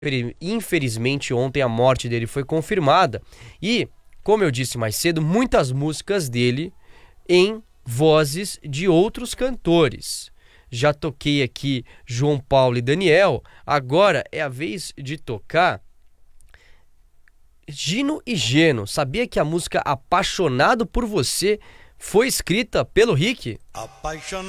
Infelizmente, ontem a morte dele foi confirmada. E, como eu disse mais cedo, muitas músicas dele em vozes de outros cantores. Já toquei aqui João Paulo e Daniel, agora é a vez de tocar Gino e Geno. Sabia que a música Apaixonado por Você foi escrita pelo Rick? Apaixonado